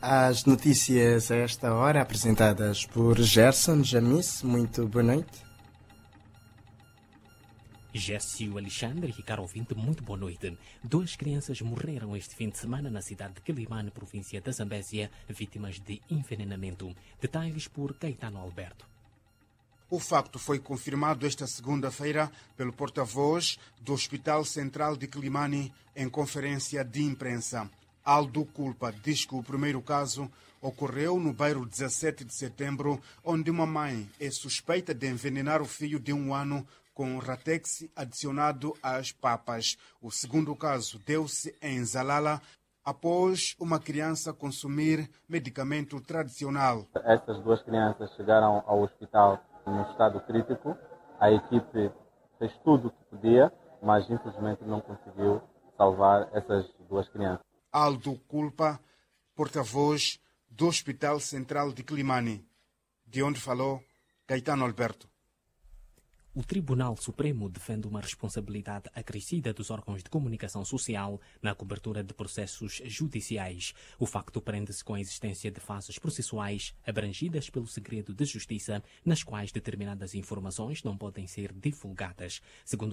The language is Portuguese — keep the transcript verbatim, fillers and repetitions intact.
As notícias a esta hora, apresentadas por Gerson Jamis. Muito boa noite. Gércio Alexandre e caro ouvinte, muito boa noite. Duas crianças morreram este fim de semana na cidade de Quelimane, província da Zambésia, vítimas de envenenamento. Detalhes por Caetano Alberto. O facto foi confirmado esta segunda-feira pelo porta-voz do Hospital Central de Quelimane em conferência de imprensa. Aldo Culpa diz que o primeiro caso ocorreu no bairro dezassete de setembro, onde uma mãe é suspeita de envenenar o filho de um ano com ratex adicionado às papas. O segundo caso deu-se em Zalala, após uma criança consumir medicamento tradicional. Estas duas crianças chegaram ao hospital em estado crítico. A equipe fez tudo o que podia, mas infelizmente não conseguiu salvar essas duas crianças. Aldo Culpa, porta-voz do Hospital Central de Quelimane, de onde falou Caetano Alberto. O Tribunal Supremo defende uma responsabilidade acrescida dos órgãos de comunicação social na cobertura de processos judiciais. O facto prende-se com a existência de fases processuais abrangidas pelo segredo de justiça, nas quais determinadas informações não podem ser divulgadas. Segundo